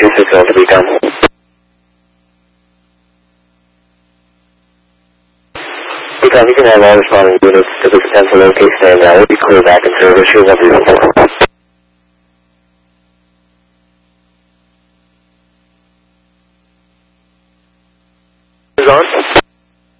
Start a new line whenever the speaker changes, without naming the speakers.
26 on to be done. Anytime you can have all responding units to the potential location and that will be clear back in service. You're 104. Is on?